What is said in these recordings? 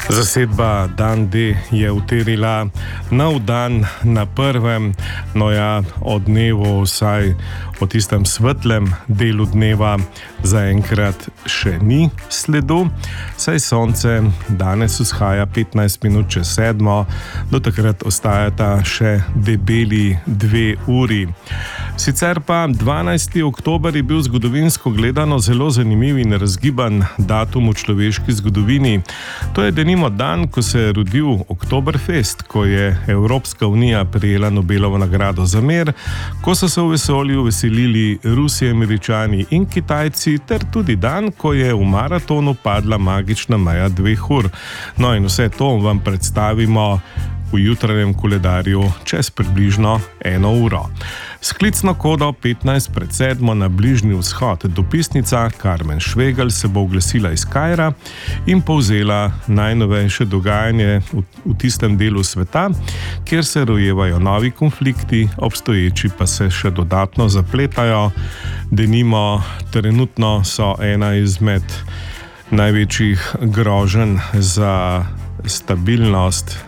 Zasedba Dan D je uterila nov dan na prvem, no ja, o dnevu, vsaj o tistem svetlem delu dneva, zaenkrat še ni sledu, saj sonce danes vzhaja 15 minut čez 7, do takrat ostajata še debeli 2 uri. Sicer pa 12. oktober je bil zgodovinsko gledano zelo zanimiv in razgiban datum v človeški zgodovini. To je denimo dan, ko se je rodil Oktoberfest, ko je Evropska unija prejela Nobelovo nagrado za mir, ko so se v vesolju veselili Rusi, Američani in Kitajci, ter tudi dan, ko je v maratonu padla magična meja 2 ur. No in vse to vam predstavimo v jutranjem koledarju čez približno 1 uro. S klicno kodo 15 pred 7 na Bližnji vzhod dopisnica Karmen Švegelj se bo oglasila iz Kaira in povzela najnovejše dogajanje v tistem delu sveta, kjer se rojevajo novi konflikti, obstoječi pa se še dodatno zapletajo. Denimo, trenutno so ena izmed največjih groženj za stabilnost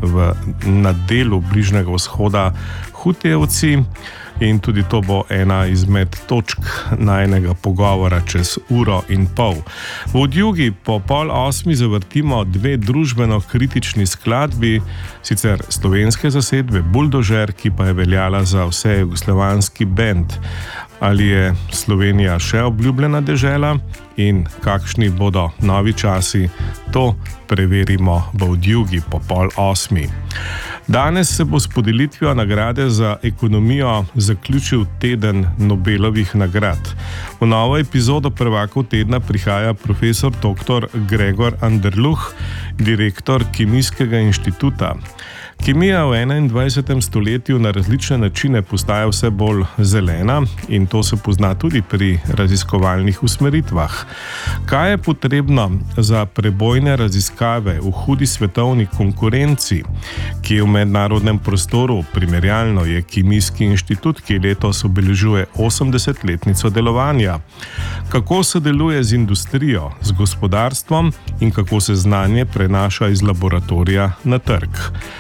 na delu Bližnjega vzhoda Hutijevci, in tudi to bo ena izmed točk najinega pogovora čez 1,5 ure. V odjugi po 7:30 zavrtimo 2 družbeno kritični skladbi, sicer slovenske zasedbe Buldožer, ki pa je veljala za vse jugoslovanski bend. Ali je Slovenija še obljubljena dežela in kakšni bodo novi časi, to preverimo v odjugi po 7:30. Danes se bo s podelitvijo nagrade za ekonomijo zaključil teden Nobelovih nagrad. V novo epizodo prvakov tedna prihaja profesor dr. Gregor Anderluh, direktor Kemijskega inštituta. Kemija v 21. stoletju na različne načine postaja vse bolj zelena in to se pozna tudi pri raziskovalnih usmeritvah. Kaj je potrebno za prebojne raziskave v hudi svetovni konkurenci, ki je v mednarodnem prostoru? Primerjalno je Kemijski inštitut, ki letos obeležuje 80-letnico delovanja. Kako sodeluje z industrijo, z gospodarstvom in kako se znanje prenaša iz laboratorija na trg?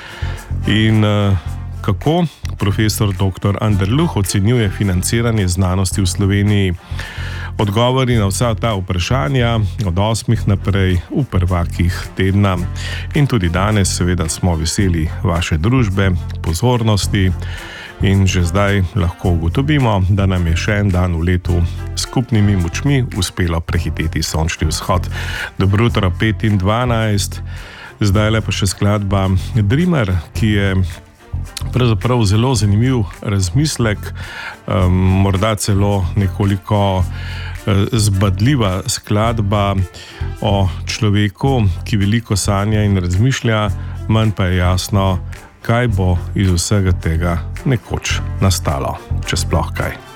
In kako profesor dr. Anderluh ocenjuje financiranje znanosti v Sloveniji? Odgovori na vsa ta vprašanja od 8 naprej v prvakih tedna. In tudi danes seveda smo veseli vaše družbe, pozornosti in že zdaj lahko ugotovimo, da nam je še en dan v letu skupnimi močmi uspelo prehiteti sončni vzhod. Dobro jutro 5 in 12. Zdaj pa še skladba Dreamer, ki je pravzaprav zelo zanimiv razmislek, morda celo nekoliko zbadljiva skladba o človeku, ki veliko sanja in razmišlja, manj pa je jasno, kaj bo iz vsega tega nekoč nastalo, če sploh kaj.